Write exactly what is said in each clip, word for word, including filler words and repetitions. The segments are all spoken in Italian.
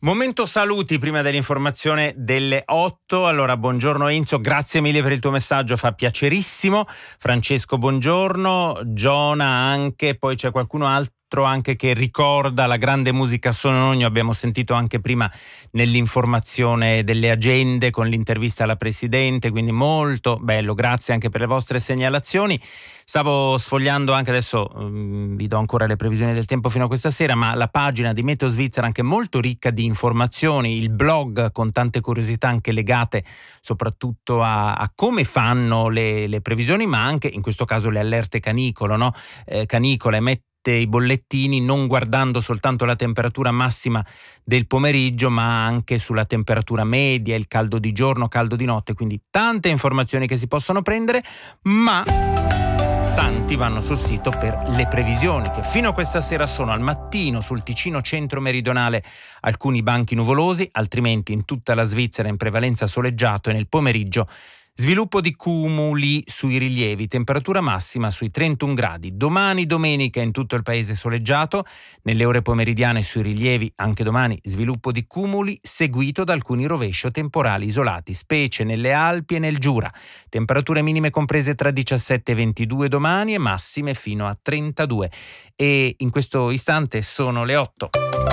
Momento saluti prima dell'informazione delle otto. Allora, buongiorno Enzo, grazie mille per il tuo messaggio, fa piacerissimo. Francesco, buongiorno. Giona anche, poi c'è qualcuno altro anche che ricorda la grande musica Sonogno, abbiamo sentito anche prima nell'informazione delle agende con l'intervista alla Presidente, quindi molto bello, grazie anche per le vostre segnalazioni. Stavo sfogliando anche adesso, um, vi do ancora le previsioni del tempo fino a questa sera, ma la pagina di Meteo Svizzera anche molto ricca di informazioni, il blog con tante curiosità anche legate soprattutto a, a come fanno le, le previsioni, ma anche in questo caso le allerte canicolo, no? Eh, canicola, emette i bollettini non guardando soltanto la temperatura massima del pomeriggio, ma anche sulla temperatura media, il caldo di giorno, caldo di notte, quindi tante informazioni che si possono prendere, ma tanti vanno sul sito per le previsioni, che fino a questa sera sono: al mattino sul Ticino centro-meridionale alcuni banchi nuvolosi, altrimenti in tutta la Svizzera in prevalenza soleggiato, e nel pomeriggio sviluppo di cumuli sui rilievi, temperatura massima sui trentuno gradi. Domani domenica in tutto il paese soleggiato, nelle ore pomeridiane sui rilievi anche domani sviluppo di cumuli seguito da alcuni rovescio temporali isolati, specie nelle Alpi e nel Giura. Temperature minime comprese tra diciassette e ventidue domani e massime fino a trentadue. E in questo istante sono le otto.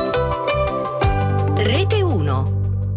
Rete uno.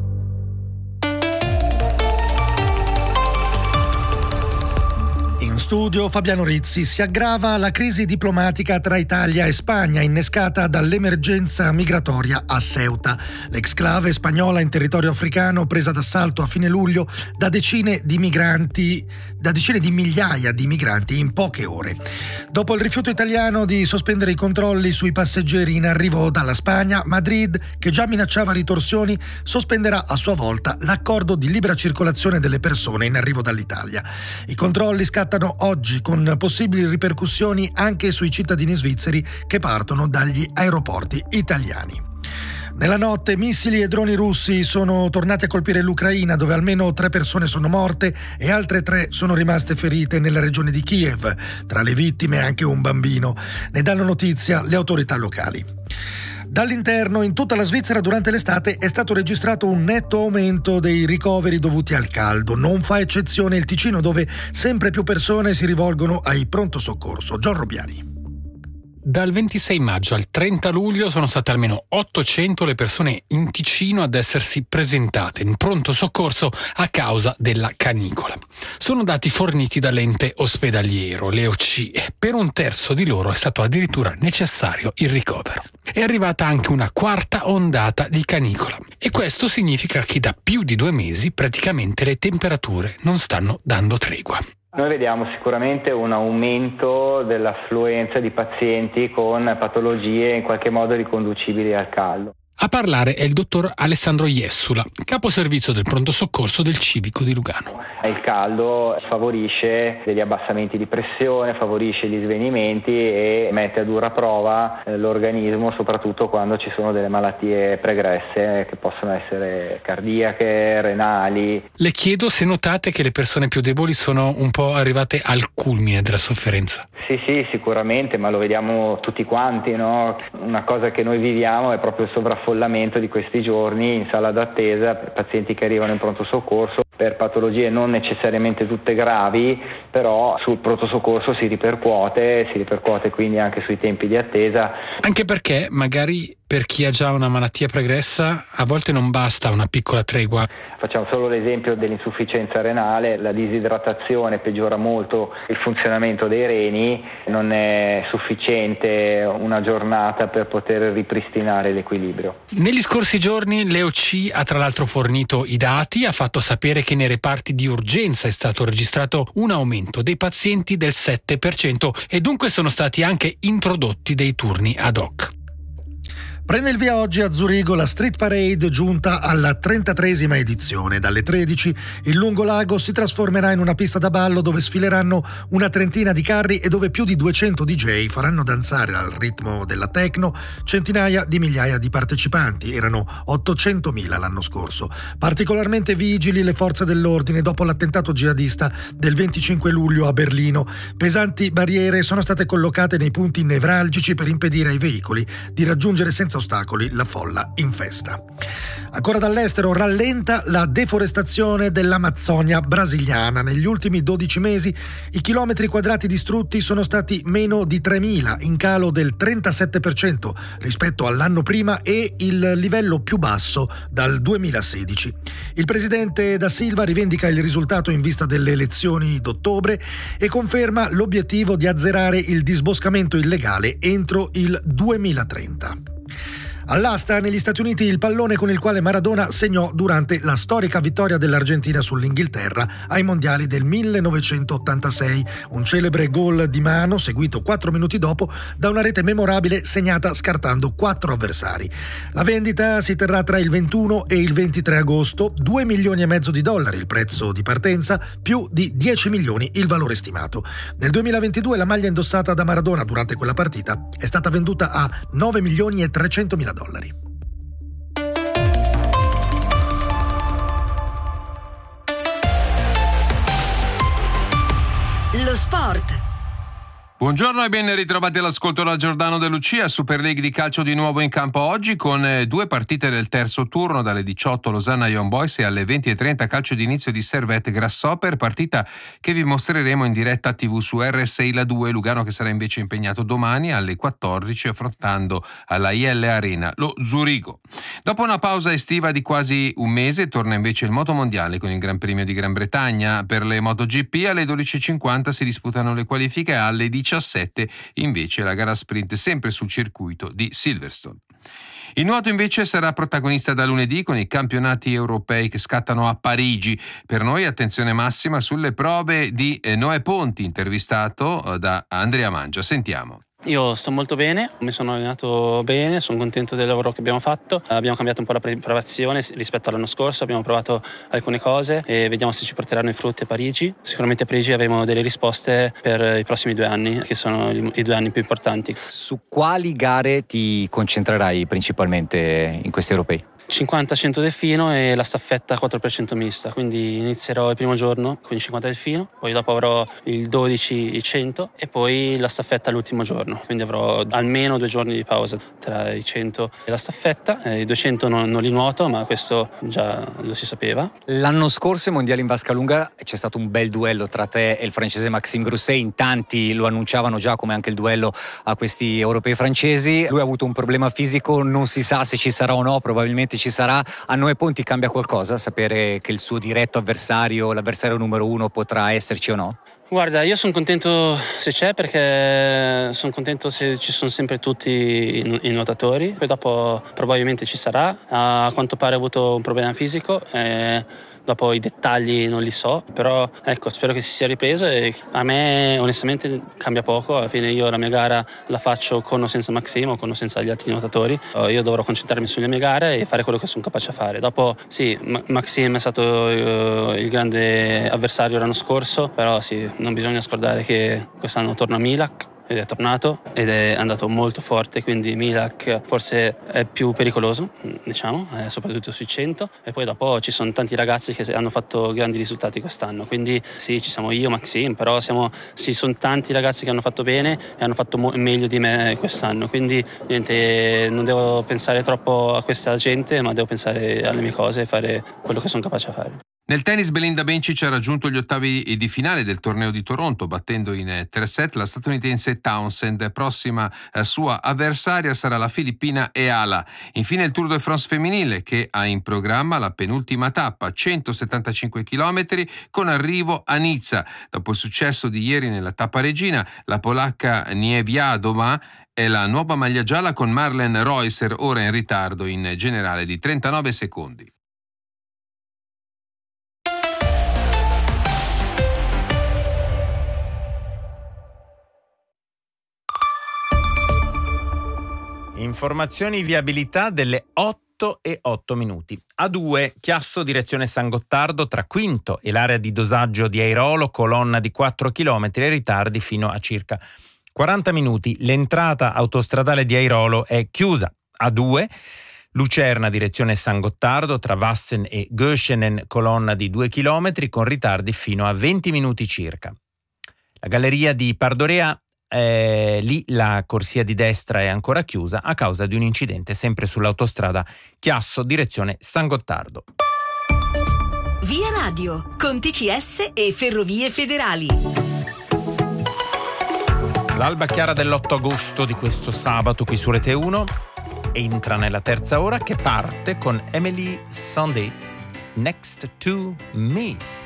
In studio Fabiano Rizzi. Si aggrava la crisi diplomatica tra Italia e Spagna, innescata dall'emergenza migratoria a Ceuta, l'exclave spagnola in territorio africano presa d'assalto a fine luglio da decine di migranti, da decine di migliaia di migranti in poche ore. Dopo il rifiuto italiano di sospendere i controlli sui passeggeri in arrivo dalla Spagna, Madrid, che già minacciava ritorsioni, sospenderà a sua volta l'accordo di libera circolazione delle persone in arrivo dall'Italia. I controlli scattano oggi, con possibili ripercussioni anche sui cittadini svizzeri che partono dagli aeroporti italiani. Nella notte missili e droni russi sono tornati a colpire l'Ucraina, dove almeno tre persone sono morte e altre tre sono rimaste ferite nella regione di Kiev. Tra le vittime anche un bambino. Ne danno notizia le autorità locali. Dall'interno, in tutta la Svizzera durante l'estate è stato registrato un netto aumento dei ricoveri dovuti al caldo. Non fa eccezione il Ticino, dove sempre più persone si rivolgono ai pronto soccorso. Gian Robbiani. Dal ventisei maggio al trenta luglio sono state almeno ottocento le persone in Ticino ad essersi presentate in pronto soccorso a causa della canicola. Sono dati forniti dall'ente ospedaliero, l'E O C, e per un terzo di loro è stato addirittura necessario il ricovero. È arrivata anche una quarta ondata di canicola e questo significa che da più di due mesi praticamente le temperature non stanno dando tregua. Noi vediamo sicuramente un aumento dell'affluenza di pazienti con patologie in qualche modo riconducibili al caldo. A parlare è il dottor Alessandro Jessula, capo servizio del pronto soccorso del Civico di Lugano. Il caldo favorisce degli abbassamenti di pressione, favorisce gli svenimenti e mette a dura prova l'organismo, soprattutto quando ci sono delle malattie pregresse che possono essere cardiache, renali. Le chiedo se notate che le persone più deboli sono un po' arrivate al culmine della sofferenza. Sì, sì, sicuramente, ma lo vediamo tutti quanti, no? Una cosa che noi viviamo è proprio il sovraffollamento di questi giorni in sala d'attesa per pazienti che arrivano in pronto soccorso per patologie non necessariamente tutte gravi, però sul pronto soccorso si ripercuote, si ripercuote quindi anche sui tempi di attesa. Anche perché magari per chi ha già una malattia pregressa a volte non basta una piccola tregua. Facciamo solo l'esempio dell'insufficienza renale, la disidratazione peggiora molto il funzionamento dei reni, non è sufficiente una giornata per poter ripristinare l'equilibrio. Negli scorsi giorni l'E O C ha tra l'altro fornito i dati, ha fatto sapere che nei reparti di urgenza è stato registrato un aumento dei pazienti del sette per cento e dunque sono stati anche introdotti dei turni ad hoc. Prende il via oggi a Zurigo la Street Parade, giunta alla trentatreesima edizione. Dalle tredici il lungolago si trasformerà in una pista da ballo dove sfileranno una trentina di carri e dove più di duecento D J faranno danzare al ritmo della techno centinaia di migliaia di partecipanti. Erano ottocentomila l'anno scorso. Particolarmente vigili le forze dell'ordine dopo l'attentato jihadista del venticinque luglio a Berlino. Pesanti barriere sono state collocate nei punti nevralgici per impedire ai veicoli di raggiungere senza senza ostacoli la folla in festa. Ancora dall'estero, rallenta la deforestazione dell'Amazzonia brasiliana. Negli ultimi dodici mesi i chilometri quadrati distrutti sono stati meno di tremila, in calo del trentasette per cento rispetto all'anno prima e il livello più basso dal duemilasedici. Il presidente Da Silva rivendica il risultato in vista delle elezioni d'ottobre e conferma l'obiettivo di azzerare il disboscamento illegale entro il duemilatrenta. All'asta negli Stati Uniti il pallone con il quale Maradona segnò durante la storica vittoria dell'Argentina sull'Inghilterra ai mondiali del millenovecentottantasei, un celebre gol di mano seguito quattro minuti dopo da una rete memorabile segnata scartando quattro avversari. La vendita si terrà tra il ventuno e il ventitré agosto, due milioni e mezzo di dollari il prezzo di partenza, più di dieci milioni il valore stimato. Nel duemilaventidue la maglia indossata da Maradona durante quella partita è stata venduta a nove milioni e trecentomila dollari. Lo sport. Buongiorno e ben ritrovati all'ascolto da Giordano De Lucia. Super League di calcio di nuovo in campo oggi con due partite del terzo turno, dalle diciotto Losanna Young Boys e alle venti e trenta calcio d'inizio di Servette Grasshopper, partita che vi mostreremo in diretta tivù su R S I La due. Lugano che sarà invece impegnato domani alle quattordici affrontando alla I L Arena lo Zurigo. Dopo una pausa estiva di quasi un mese torna invece il motomondiale con il Gran Premio di Gran Bretagna. Per le MotoGP alle dodici e cinquanta si disputano le qualifiche e alle diciassette invece la gara sprint sempre sul circuito di Silverstone. Il nuoto invece sarà protagonista da lunedì con i campionati europei che scattano a Parigi. Per noi attenzione massima sulle prove di Noè Ponti, intervistato da Andrea Mangia. Sentiamo. Io sto molto bene, mi sono allenato bene, sono contento del lavoro che abbiamo fatto. Abbiamo cambiato un po' la preparazione rispetto all'anno scorso, abbiamo provato alcune cose e vediamo se ci porteranno i frutti a Parigi. Sicuramente a Parigi avremo delle risposte per i prossimi due anni, che sono i due anni più importanti. Su quali gare ti concentrerai principalmente in questi europei? cinquanta cento delfino e la staffetta quattro per cento mista, quindi inizierò il primo giorno, quindi cinquanta delfino, poi dopo avrò il dodici cento e poi la staffetta l'ultimo giorno, quindi avrò almeno due giorni di pausa tra i cento e la staffetta. Eh, i duecento non, non li nuoto, ma questo già lo si sapeva. L'anno scorso ai mondiali in Vasca c'è stato un bel duello tra te e il francese Maxime Grousset, in tanti lo annunciavano già come anche il duello a questi europei francesi. Lui ha avuto un problema fisico, non si sa se ci sarà o no, probabilmente ci sarà. A Noè Ponti cambia qualcosa sapere che il suo diretto avversario, l'avversario numero uno, potrà esserci o no? Guarda, io sono contento se c'è, perché sono contento se ci sono sempre tutti i, i nuotatori. Poi dopo probabilmente ci sarà. A quanto pare ha avuto un problema fisico e dopo i dettagli non li so, però ecco, spero che si sia ripreso e a me onestamente cambia poco. Alla fine io la mia gara la faccio con o senza Maxime o con o senza gli altri nuotatori. Io dovrò concentrarmi sulle mie gare e fare quello che sono capace a fare. Dopo sì, Maxime è stato uh, il grande avversario l'anno scorso, però sì, non bisogna scordare che quest'anno torna Milak ed è tornato ed è andato molto forte, quindi Milak forse è più pericoloso, diciamo, eh, soprattutto sui cento, e poi dopo ci sono tanti ragazzi che hanno fatto grandi risultati quest'anno, quindi sì, ci siamo io, Maxime, però siamo, sì, sono tanti ragazzi che hanno fatto bene e hanno fatto mo- meglio di me quest'anno, quindi niente, non devo pensare troppo a questa gente, ma devo pensare alle mie cose e fare quello che sono capace a fare. Nel tennis Belinda Bencic ha raggiunto gli ottavi di finale del torneo di Toronto, battendo in tre set la statunitense Townsend. Prossima eh, sua avversaria sarà la filippina Eala. Infine il Tour de France femminile, che ha in programma la penultima tappa, centosettantacinque chilometri, con arrivo a Nizza. Dopo il successo di ieri nella tappa regina, la polacca Niewiadoma è la nuova maglia gialla con Marlen Reusser, ora in ritardo in generale di trentanove secondi. Informazioni viabilità delle otto e otto minuti. A due, Chiasso direzione San Gottardo tra Quinto e l'area di dosaggio di Airolo, colonna di quattro chilometri e ritardi fino a circa quaranta minuti. L'entrata autostradale di Airolo è chiusa. A due, Lucerna direzione San Gottardo tra Vassen e Göschenen, colonna di due chilometri con ritardi fino a venti minuti circa. La galleria di Pardorea eh, lì la corsia di destra è ancora chiusa a causa di un incidente sempre sull'autostrada Chiasso direzione San Gottardo. Via Radio, con T C S e Ferrovie Federali. L'alba chiara dell'otto agosto di questo sabato qui su Rete uno entra nella terza ora che parte con Emily Sandé, Next to Me.